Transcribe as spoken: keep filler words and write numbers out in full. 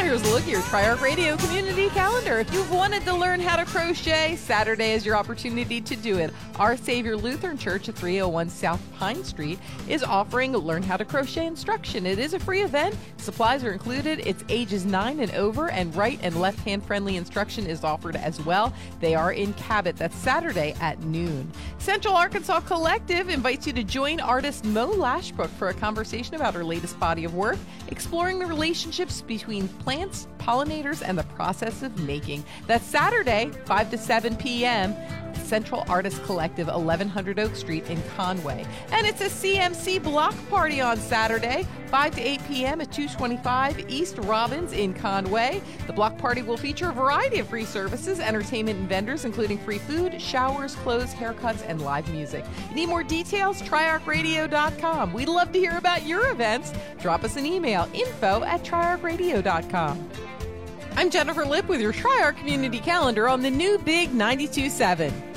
here's a look at your Triarch Radio community calendar. If you've wanted to learn how to crochet, Saturday is your opportunity to do it. Our Savior Lutheran Church at three oh one South Pine Street is offering Learn How to Crochet instruction. It is a free event. Supplies are included. It's ages nine and over, and right and left-hand friendly instruction is offered as well. They are in Cabot. That's Saturday at noon. Central Arkansas Collective invites you to join artist Mo Lashbrook for a conversation about her latest body of work, exploring the relationships between plants, pollinators, and the process of making. That's Saturday, five to seven p.m., Central Artist Collective, eleven hundred Oak Street in Conway. And it's a C M C block party on Saturday, five to eight p.m. at two twenty-five East Robbins in Conway. The block party will feature a variety of free services, entertainment, and vendors, including free food, showers, clothes, haircuts, and live music. You need more details? triarch radio dot com. We'd love to hear about your events. Drop us an email, info at triarch radio dot com. I'm Jennifer Lipp with your Triarch Community Calendar on the new Big ninety-two point seven.